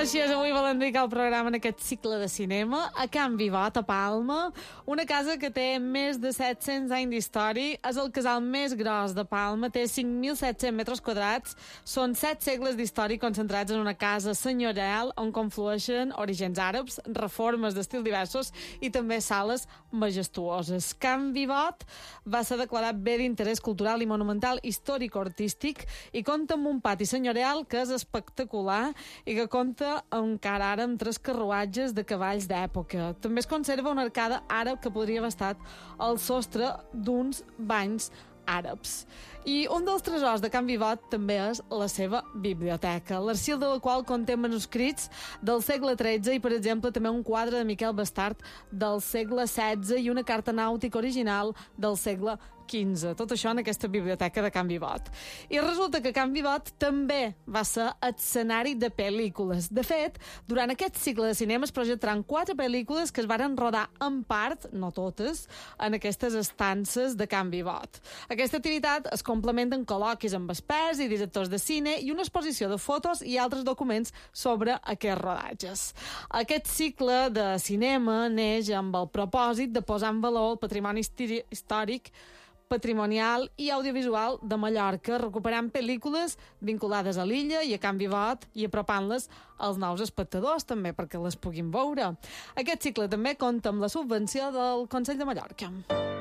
Així és, avui volem dedicar el programa en aquest cicle de cinema a Can Vivot, a Palma, una casa que té més de 700 anys d'història, és el casal més gros de Palma, té 5.700 metres quadrats, són 7 segles d'història concentrats en una casa senyorial on conflueixen orígens àrabs, reformes d'estils diversos i també sales majestuoses. Can Vivot va ser declarat bé d'interès cultural i monumental històric-artístic i compta amb un pati senyorial que és espectacular i que compta encara ara amb 3 carruatges de cavalls d'època. També es conserva una arcada àrab que podria haver estat el sostre d'uns banys àrabs. I un dels tresors de Can Vivot també és la seva biblioteca, l'arxiu de la qual conté manuscrits del segle XIII i, per exemple, també un quadre de Miquel Bastart del segle XVI i una carta nàutica original del segle XV. Tot això en aquesta biblioteca de Can Vivot. I resulta que Can Vivot també va ser escenari de pel·lícules. De fet, durant aquest cicle de cinema es projectaran 4 pel·lícules que es varen rodar en part, no totes, en aquestes estances de Can Vivot. Aquesta activitat es complementa en col·loquis amb experts i directors de cine i una exposició de fotos i altres documents sobre aquests rodatges. Aquest cicle de cinema neix amb el propòsit de posar en valor el patrimoni històric, patrimonial i audiovisual de Mallorca, recuperant pel·lícules vinculades a l'illa i a Can Vivot i apropant-les als nous espectadors també perquè les puguin veure. Aquest cicle també compta amb la subvenció del Consell de Mallorca.